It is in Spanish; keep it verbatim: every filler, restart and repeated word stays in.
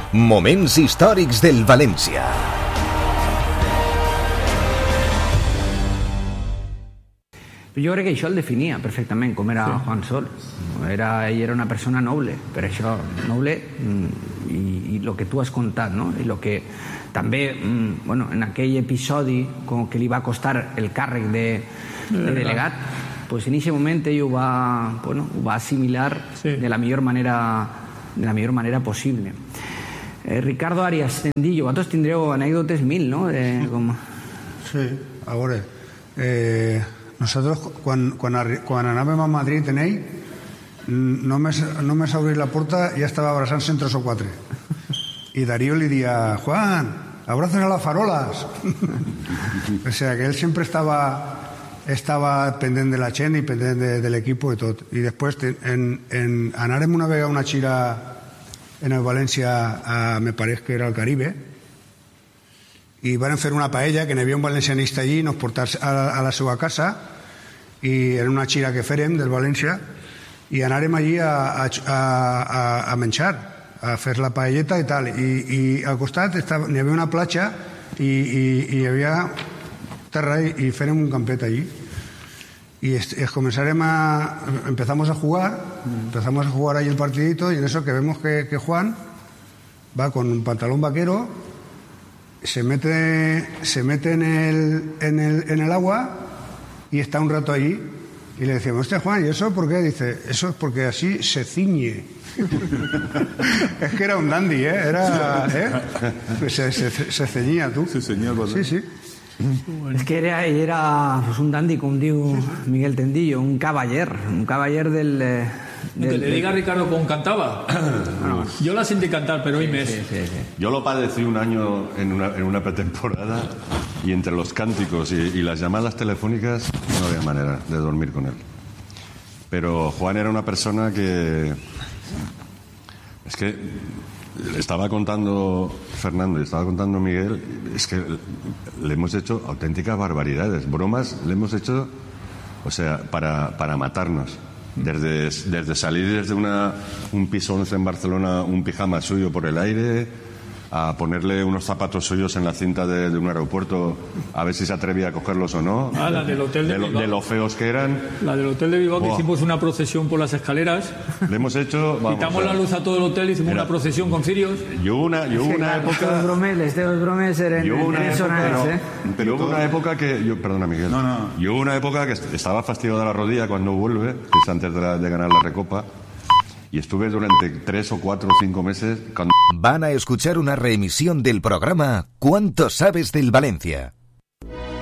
Moments històrics del València. Jo crec que això el definia perfectament, com era sí. Juan Sol. Era, ell era una persona noble, per això, noble, i, i el que tu has contat, no? I el que també, bueno, en aquell episodi com que li va costar el càrrec de, de delegat, pues en aquest moment ell ho va, bueno, ho va assimilar sí. de la millor manera, de la millor manera possible. Eh, Ricardo Arias Tendillo, vosaltres tindreu anècdotes mil, no? De, com... Sí, a veure... Eh... Nosotros, quan, quan, quan anàvem a Madrid en ell, només, només obrir la porta ja estava abraçant-se entre o quatre. I Darío li dia, Juan, abrazos a las farolas. O sea, que él siempre estava, estava pendent de la gent i pendent de, de l'equip i tot. I després en, en, anàrem una vegada a una gira en el València, a, me pareix que era al Caribe, i van fer una paella que n'hi havia un valencianista allí, nos portar a, a la seva casa, i era una gira que fèrem del València, i anàrem allí a, a, a, a menjar, a fer la paelleta i tal, i, i al costat estava, n'hi havia una platja i, i, i hi havia terra i, i fèrem un campet allí, y es, es comenzaremos a, empezamos a jugar, empezamos a jugar ahí el partidito, y en eso que vemos que, que Juan va con un pantalón vaquero, se mete, se mete en, el, en, el, en el agua y está un rato allí, y le decíamos, hostia Juan, ¿y eso por qué? Dice, eso es porque así se ciñe. Es que era un dandy, ¿eh? Era, ¿eh? Se, se, se ceñía, tú. Se ceñía el balón. Sí, sí. És que era, ell era pues, un dandy, com diu Miguel Tendillo, un cavaller, un cavaller del... del que le diga a Ricardo cómo cantaba. Bueno, yo la sentí cantar, pero hoy sí, mes. Sí, sí, sí. Yo lo padecí un año en una, en una pretemporada, y entre los cánticos y, y las llamadas telefónicas no había manera de dormir con él. Pero Juan era una persona que... Es que le estaba contando Fernando y estaba contando Miguel, es que le hemos hecho auténticas barbaridades, bromas le hemos hecho, o sea, para, para matarnos. Desde, desde salir desde una, un piso once en Barcelona, un pijama suyo por el aire, a ponerle unos zapatos suyos en la cinta de, de un aeropuerto a ver si se atrevía a cogerlos o no. Ah, la del hotel de, de, lo, de lo feos que eran. La del hotel de Bilbao, oh. que hicimos una procesión por las escaleras. Le hemos hecho... Vamos, quitamos la luz a todo el hotel, hicimos Mira, una procesión con cirios. Yo hubo una, yo hubo una época... Los bromeles, los bromeles eran yo hubo una época, sonantes, no, ¿eh? Pero hubo una época que... Yo, perdona, Miguel. No, no. Yo hubo una época que estaba fastidiado de la rodilla cuando vuelve, que es antes de, la, de ganar la Recopa. Y estuve durante tres o cuatro o cinco meses... Cuando... Van a escuchar una reemisión del programa ¿Cuánto sabes del Valencia?